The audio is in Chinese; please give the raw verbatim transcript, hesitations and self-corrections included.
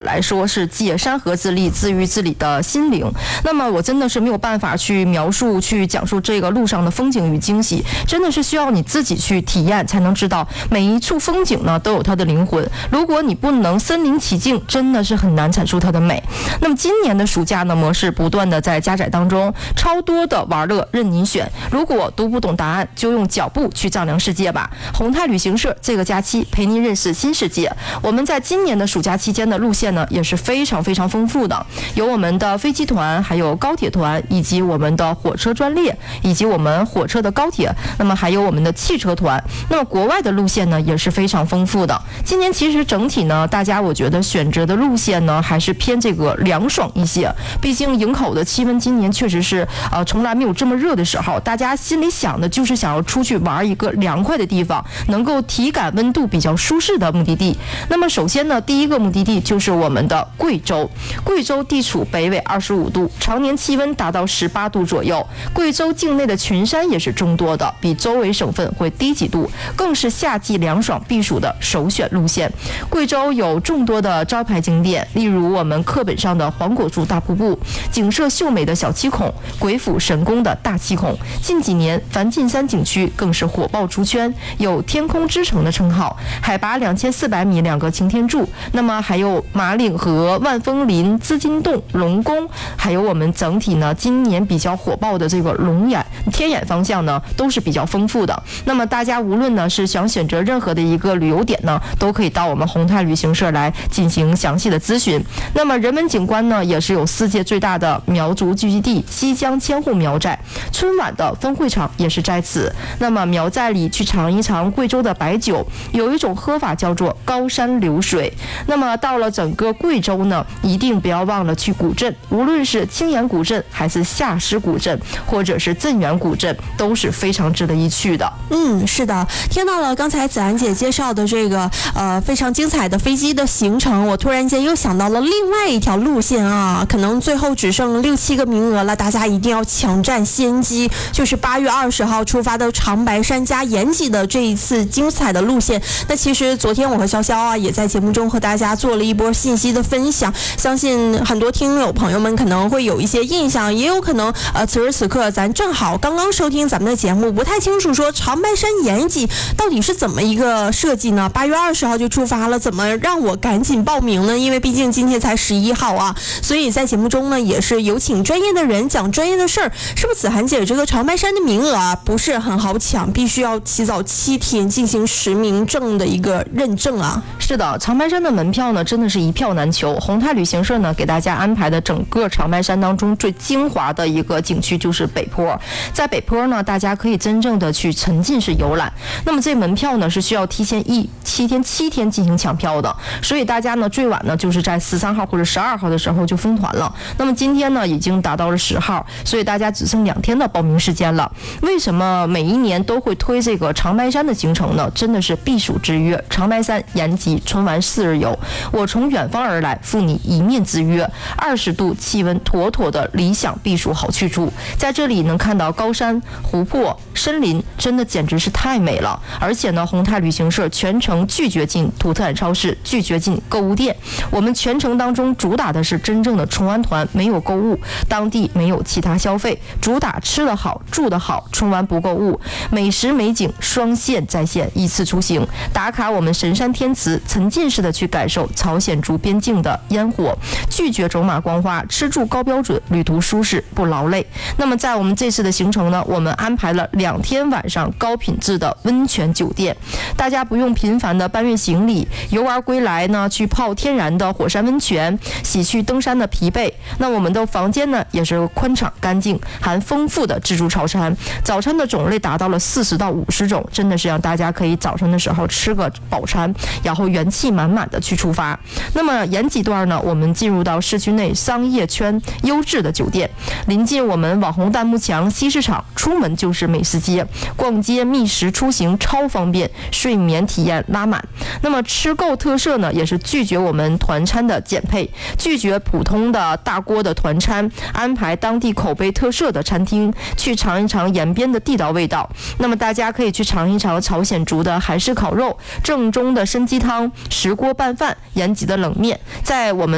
来说是借山河之力自娱自理的心灵。那么我真的是没有办法去描述去讲述这个路上的风景与惊喜，真的是需要你自己去体验才能知道每一处风景呢都有它的灵魂。如果你不能身临其境，真的是很难阐述它的美。那么今年的暑假呢，模式不断的在加载当中，超多的玩乐任您选。如果读不懂答案，就用脚步去丈量世界吧。宏泰旅行社这个假期陪您认识新世界。我们在今年的暑假期间的路线呢也是非常非常丰富的，有我们的飞机团，还有高铁团，以及我们的火车专列，以及我们火车的高铁，那么还有我们的汽车团。那么国外的路线呢也是非常丰富的。今年其实整体呢，大家我觉得选择的路线呢还是偏这个凉爽一些，毕竟营口的气温今年确实是呃从来没有这么热的时候，大家心里想的就是想要出去玩一个凉快的地方，能够体感温度比较舒适的目的地。那么首先呢，第一个目的地就是我们的贵州。贵州地处北纬二十五度，常年气温达到十八度左右。贵州境内的群山也是众多的，比周围省份会低几度，更是夏季凉爽避暑的首选路线。贵州有众多的招牌景点，例如我们课本上的黄果树大瀑布、景色秀美的小七孔、鬼斧神工的大七孔。近几年梵净山景区更是火爆出圈，有天空之城的称号，海拔两千四百米两个擎天柱。那么还有马岭河、万峰林、资金洞、龙宫，还有我们整体呢今年比较火爆的这个龙眼、天眼方向呢都是比较丰富的。那么大家无论呢是想选择任何的一个旅游点呢，都可以到我们宏泰旅行社来进行详细的咨询。那么人文景观呢，也是有世界最大的苗族聚集地西江千户苗寨，春晚的分会场也是在此。那么苗寨里去尝一尝贵州的白酒，有一种喝法叫做高山流水。那么到了整个贵州呢，一定不要忘了去古镇，无论是青岩古镇还是下石古镇，或者是镇远古镇，都是非常值得一去的。 嗯，是的，听到了刚才子安姐介绍的这个呃非常精彩的飞机的行程，我突然间又想到了另外一条路线啊，可能最后只剩六七个名额了，大家一定要抢占先机，就是八月二十号出发的长白山加延吉的这一次精彩的路线。那其实昨天我和潇潇啊也在节目中和大家做了一波信息的分享，相信很多听友朋友们可能会有一些印象，也有可能呃此时此刻咱正好刚刚收听咱们的节目，不太清楚说长白山延吉到底是怎么一个设计呢？八月二十号就出发了，怎么让我赶紧报名呢？因为毕竟今天才十一号啊，所以在节目中呢也是有请专业的人讲专业的事儿。是不是子涵姐这个长白山的名额啊不是很好抢，必须要起早七天进行实名证的一个认证啊？ 是的，长白山的门票呢真的是一票难求。宏泰旅行社呢给大家安排的整个长白山当中最精华的一个景区就是北坡。在北坡呢，大家可以真正的去沉浸式游览。那么这门票呢是需要提前一七天七天进行抢票的，所以大家呢最晚呢就是在十三号或者十二号的时候就封团了。那么今天呢已经达到了十号，所以大家只剩两天的报名时间了。为什么每一年都会推这个长白山的行程呢？真的是避暑之约，长白山延吉春晚四日游，我从远方而来，赴你一面之约。二十度气温，妥妥的理想避暑好去处。在这里能看到高山、湖泊、森林，真的简直是太美了。而且呢，宏泰旅行社全程拒绝进土特产超市，拒绝进购物店。我们全程当中主打的是真正的纯玩团，没有购物，当地没有其他消费，主打吃得好、住得好，纯玩不购物，美食美景双线在线，一次出行，打卡我们神山天池，沉浸式的去感受朝鲜族边境的烟火，拒绝走马观花，吃住高标准，旅途舒适不劳累。那么在我们这次的行程呢，我们安排了两天晚上高品质的温泉酒店，大家不用频繁的搬运行李，游玩归来呢，去泡天然的火山温泉，洗去登山的疲惫。那我们的房间呢也是宽敞干净，含丰富的自助早餐，早餐的种类达到了四十到五十种，真的是让大家可以早上的时候吃个饱餐，然后元气满满的去出发。那么延吉段呢，我们进入到市区内商业圈优质的酒店，临近我们网红弹幕墙西市场，出门就是美食街，逛街觅食出行超方便，睡眠体验拉满。那么吃够特色呢，也是拒绝我们团餐的减配，拒绝普通的大锅的团餐，安排当地口碑特色的餐厅，去尝一尝延边的地道味道。那么大家可以去尝一尝朝鲜族的韩式烤肉，正宗的参鸡汤，石锅拌饭，延吉的冷面，在我们